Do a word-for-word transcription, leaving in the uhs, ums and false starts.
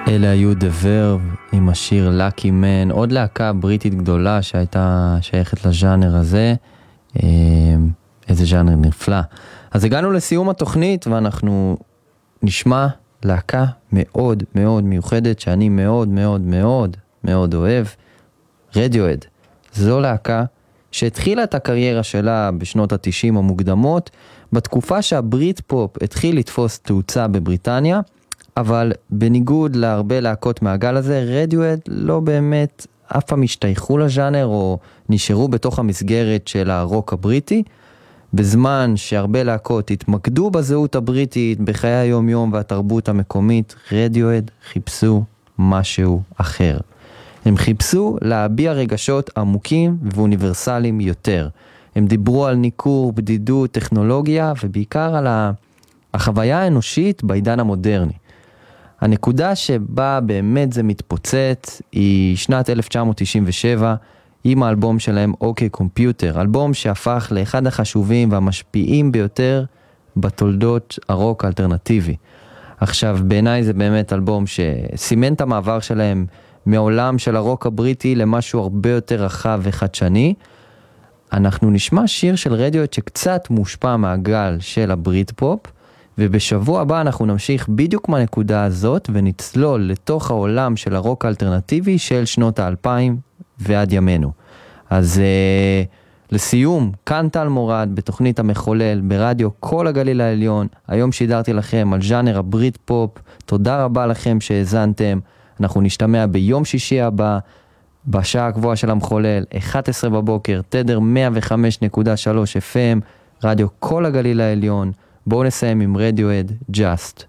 אלה היו The Verve עם השיר Lucky Man, עוד להקה בריטית גדולה שהייתה שייכת לז'אנר הזה. איזה ז'אנר נפלא. אז הגענו לסיום התוכנית ואנחנו נשמע להקה מאוד מאוד מיוחדת שאני מאוד מאוד מאוד מאוד אוהב, רדיואד. זו להקה שהתחילה את הקריירה שלה בשנות ה-תשעים המוקדמות, בתקופה שהברית פופ התחיל לתפוס תאוצה בבריטניה, אבל בניגוד להרבה להקות מהגל הזה, רדיואד לא באמת אף פעם השתייכו לז'אנר או נשארו בתוך המסגרת של הרוק הבריטי, בזמן שהרבה להקות התמקדו בזהות הבריטית, בחיי היום יום והתרבות המקומית, רדיואד חיפשו משהו אחר. הם חיפשו להביע רגשות עמוקים ואוניברסליים יותר. הם דיברו על ניכור, בדידות, טכנולוגיה ובעיקר על החוויה האנושית בעידן המודרני. הנקודה שבה באמת זה מתפוצץ היא שנת אלף תשע מאות תשעים ושבע עם האלבום שלהם אוקיי קומפיוטר, אלבום שהפך לאחד החשובים והמשפיעים ביותר בתולדות הרוק האלטרנטיבי. עכשיו בעיניי זה באמת אלבום שסימן את המעבר שלהם מעולם של הרוק הבריטי למשהו הרבה יותר רחב וחדשני. אנחנו נשמע שיר של רדיואד שקצת מושפע מהגל של הברית פופ, ובשבוע הבא אנחנו נמשיך בדיוק מהנקודה הזאת ונצלול לתוך העולם של הרוק האלטרנטיבי של שנות האלפיים ועד ימינו. אז uh, לסיום, כאן טל מורד בתוכנית המחולל ברדיו כל הגליל העליון. היום שידרתי לכם על ז'אנר הברית פופ. תודה רבה לכם שהזנתם. אנחנו נשתמע ביום שישי הבא בשעה הקבועה של המחולל, אחת עשרה בבוקר, תדר מאה וחמש נקודה שלוש אף אם, רדיו כל הגליל העליון. בואו נסיים עם רדיואד, Just.